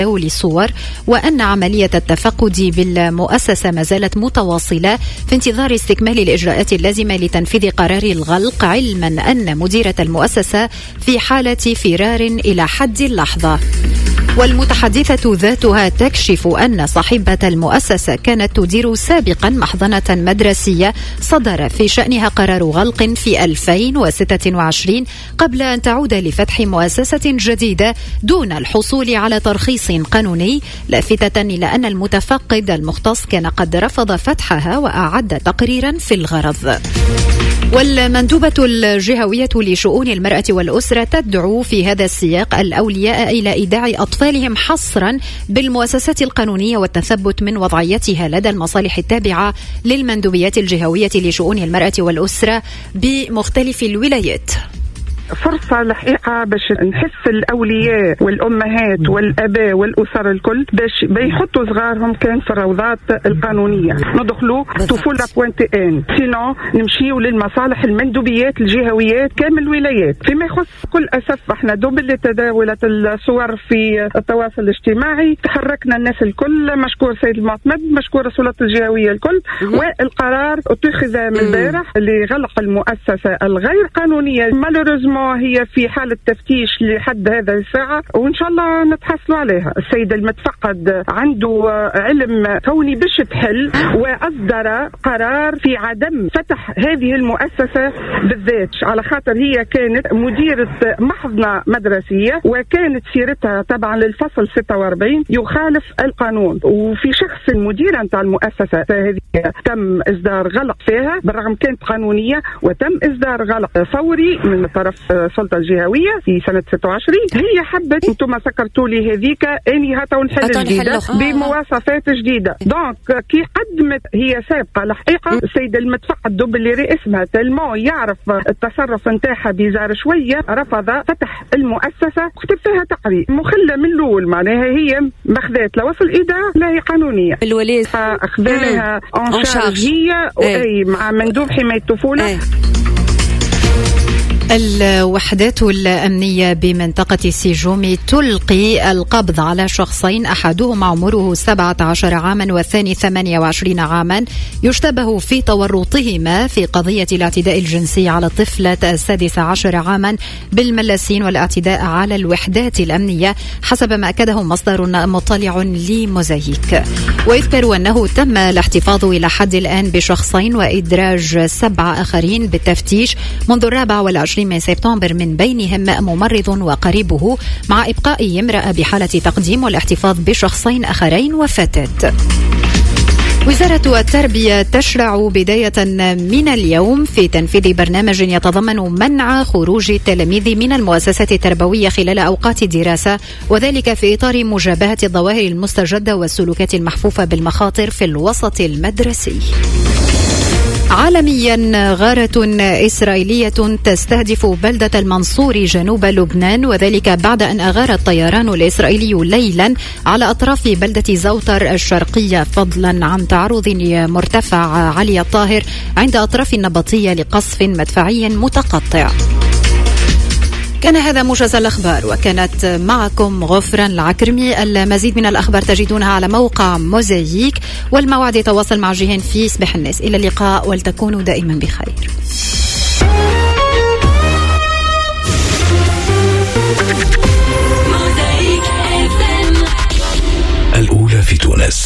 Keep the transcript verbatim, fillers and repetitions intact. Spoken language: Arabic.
تداول صور، وأن عملية التفقد بالمؤسسة ما زالت متواصلة في انتظار استكمال الإجراءات اللازمة لتنفيذ قرار الغلق، علما أن مديرة المؤسسة في حالة فرار إلى حد اللحظة. والمتحدثة ذاتها تكشف أن صاحبة المؤسسة كانت تدير سابقا محضنة مدرسية صدر في شأنها قرار غلق في ألفين وستة وعشرين قبل أن تعود لفتح مؤسسة جديدة دون الحصول على ترخيص قانوني، لافتة إلى أن المتفقد المختص كان قد رفض فتحها وأعد تقريرا في الغرض. والمندوبة الجهوية لشؤون المرأة والأسرة تدعو في هذا السياق الأولياء إلى إيداع أطفالهم حصرا بالمؤسسات القانونية والتثبت من وضعيتها لدى المصالح التابعة للمندوبيات الجهوية لشؤون المرأة والأسرة بمختلف الولايات. فرصة لحقيقة باش نحس الأولياء والأمهات والأباء والأسر الكل باش بيحطوا صغارهم كان في الروضات القانونية، ندخلوا طفولة بوانت ان سينو نمشيوا للمصالح المندوبيات الجهويات كامل الولايات. فيما يخص كل أسف احنا دوبل تداولت الصور في التواصل الاجتماعي، تحركنا الناس الكل، مشكور سيد المعتمد، مشكور السلطات الجهوية الكل، والقرار اتخذ من البارح لغلق المؤسسة الغير قانونية. مالوريزمون هي في حالة تفتيش لحد هذا الساعة، وإن شاء الله نتحصلوا عليها. السيد المتفقد عنده علم كوني باش تحل، وأصدر قرار في عدم فتح هذه المؤسسة بالذات، على خاطر هي كانت مديرة محضنة مدرسية وكانت سيرتها طبعا للفصل ستة وأربعين يخالف القانون، وفي شخص المديرة نتاع المؤسسة هذه تم إصدار غلق فيها بالرغم كانت قانونية، وتم إصدار غلق فوري من طرف السلطة الجهوية في سنة ستة وعشرين. هي حبت انتم سكرتوا لي هذيك اني هاتوا نحل جديدة بمواصفات جديدة. دونك كي قدمت هي سابقة الحقيقة السيد المتفقد دوب اللي رئيسها تلمو يعرف التصرف نتاعها بيزار شوية، رفض فتح المؤسسة، كتب فيها تقرير مخلة من الأول، معناها هي ماخذات لوصل إيداع لا هي قانونية، الوليد أخذناها أون شارج هي وأي مع مندوب حماية الطفولة. الوحدات الأمنية بمنطقة سيجومي تلقي القبض على شخصين، أحدهما عمره سبعة عشر عاما والثاني ثمانية وعشرين عاما، يشتبه في تورطهما في قضية الاعتداء الجنسي على الطفلة السادسة عشر عاما بالملاسين والاعتداء على الوحدات الأمنية، حسب ما أكده مصدر مطلع لموزايك. ويذكر أنه تم الاحتفاظ إلى حد الآن بشخصين وإدراج سبعة آخرين بالتفتيش منذ الرابع والعشرين من سبتمبر، من بينهم ممرض وقريبه، مع إبقاء امرأة بحالة تقديم والاحتفاظ بشخصين آخرين وفتاة. وزارة التربية تشرع بداية من اليوم في تنفيذ برنامج يتضمن منع خروج التلاميذ من المؤسسات التربوية خلال أوقات الدراسة، وذلك في إطار مجابهة الظواهر المستجدة والسلوكات المحفوفة بالمخاطر في الوسط المدرسي. عالميا، غارة إسرائيلية تستهدف بلدة المنصور جنوب لبنان، وذلك بعد أن أغار الطيران الإسرائيلي ليلا على أطراف بلدة زوتر الشرقية، فضلا عن تعرض مرتفع علي الطاهر عند أطراف النبطية لقصف مدفعي متقطع. كان هذا موجز الأخبار، وكانت معكم غفران العكرمي. المزيد من الأخبار تجدونها على موقع موزايك، والموعد يتواصل مع جيهان في صباح الناس. إلى اللقاء، ولتكونوا دائما بخير. الأولى في تونس.